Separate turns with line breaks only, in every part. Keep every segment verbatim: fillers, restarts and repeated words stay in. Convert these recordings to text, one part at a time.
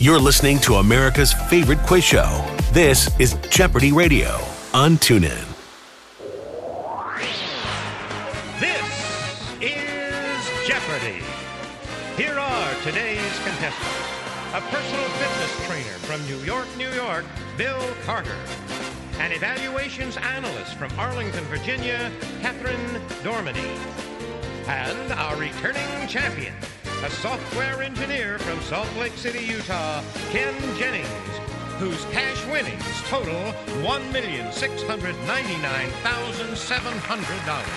You're listening to America's favorite quiz show. This is Jeopardy Radio on TuneIn.
This is Jeopardy! Here are today's contestants. A personal fitness trainer from New York, New York, Bill Carter. An evaluations analyst from Arlington, Virginia, Catherine Dormady. And our returning champion, a software engineer from Salt Lake City, Utah, Ken Jennings, whose cash winnings total one million six hundred ninety-nine thousand seven hundred dollars.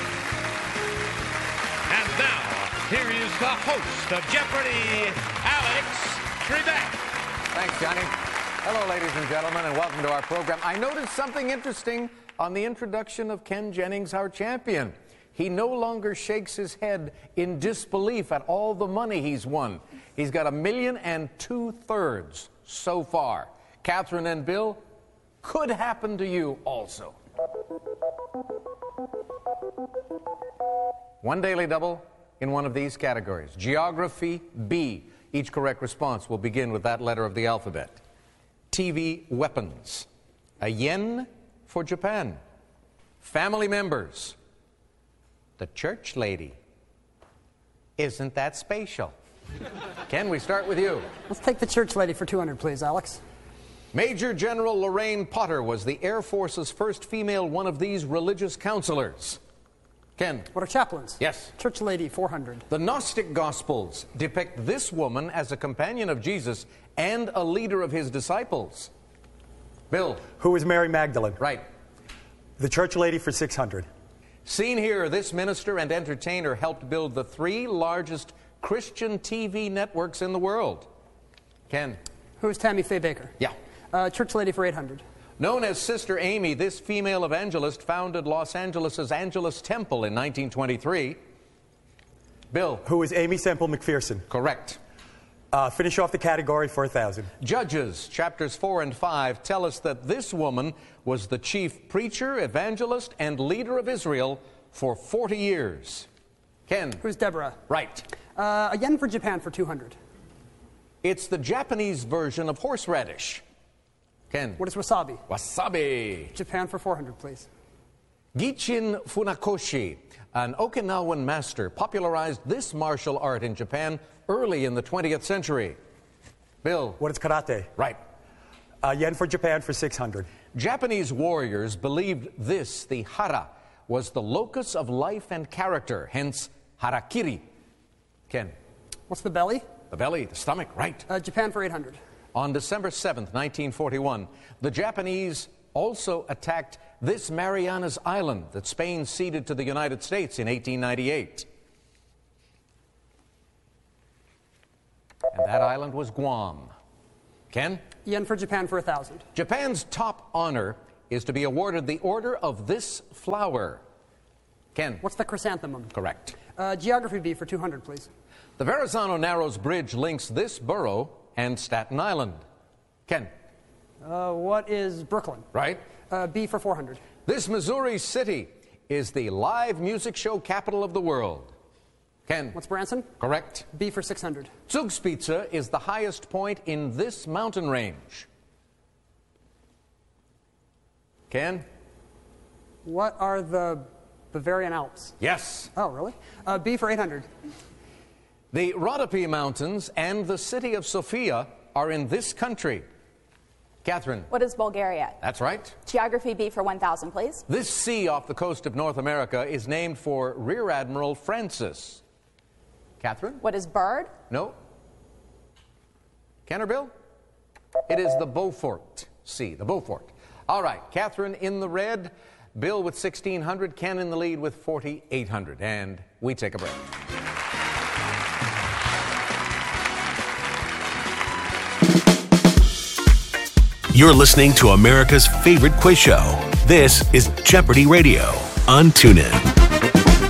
And now, here is the host of Jeopardy, Alex Trebek.
Thanks, Johnny. Hello, ladies and gentlemen, and welcome to our program. I noticed something interesting on the introduction of Ken Jennings, our champion. He no longer shakes his head in disbelief at all the money he's won. He's got a million and two-thirds so far. Catherine and Bill, could happen to you also. One daily double in one of these categories. Geography B. Each correct response will begin with that letter of the alphabet. T V weapons. A yen for Japan. Family members. The church lady. Isn't that spatial? Ken, we start with you.
Let's take the church lady for two hundred, please, Alex.
Major General Lorraine Potter was the Air Force's first female one of these religious counselors. Ken.
What are chaplains?
Yes.
Church lady, four hundred.
The Gnostic Gospels depict this woman as a companion of Jesus and a leader of his disciples. Bill.
Who is Mary Magdalene?
Right.
The church lady for six hundred.
Seen here, this minister and entertainer helped build the three largest Christian T V networks in the world. Ken.
Who is Tammy Faye Baker?
Yeah.
Uh, church lady for eight hundred.
Known as Sister Amy, this female evangelist founded Los Angeles' Angelus Temple in nineteen twenty-three. Bill.
Who is Amy Semple McPherson?
Correct.
Uh, finish off the category for a thousand.
Judges, chapters four and five, tell us that this woman was the chief preacher, evangelist, and leader of Israel for forty years. Ken.
Who's Deborah?
Right.
Uh, a yen for Japan for two hundred.
It's the Japanese version of horseradish. Ken.
What is wasabi?
Wasabi.
Japan for four hundred, please.
Gichin Funakoshi, an Okinawan master, popularized this martial art in Japan early in the twentieth century. Bill.
What is karate?
Right.
Uh, yen for Japan for six hundred.
Japanese warriors believed this, the hara, was the locus of life and character, hence harakiri. Ken.
What's the belly?
The belly, the stomach, right.
Uh, Japan for eight hundred.
On December seventh, nineteen forty-one, the Japanese also attacked this Marianas Island that Spain ceded to the United States in eighteen ninety-eight. And that island was Guam. Ken?
Yen for Japan for a thousand.
Japan's top honor is to be awarded the Order of this flower. Ken?
What's the chrysanthemum?
Correct.
Uh, geography B for two hundred, please.
The Verrazano Narrows Bridge links this borough and Staten Island. Ken?
Uh, what is Brooklyn?
Right.
Uh, B for four hundred.
This Missouri city is the live music show capital of the world. Ken?
What's Branson?
Correct.
B for six hundred.
Zugspitze is the highest point in this mountain range. Ken?
What are the Bavarian Alps?
Yes.
Oh, really? Uh, B for eight hundred.
The Rhodope Mountains and the city of Sofia are in this country. Catherine.
What is Bulgaria?
That's right.
Geography B for one thousand, please.
This sea off the coast of North America is named for Rear Admiral Francis. Catherine?
What is bird?
No. Ken or Bill? It is the Beaufort Sea, the Beaufort. All right, Catherine in the red, Bill with sixteen hundred, Ken in the lead with forty-eight hundred. And we take a break.
You're listening to America's favorite quiz show. This is Jeopardy Radio on TuneIn.